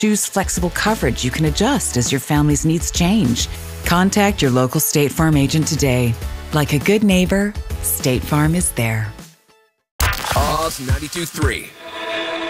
Choose flexible coverage you can adjust as your family's needs change. Contact your local State Farm agent today. Like a good neighbor, State Farm is there. Oz 92.3.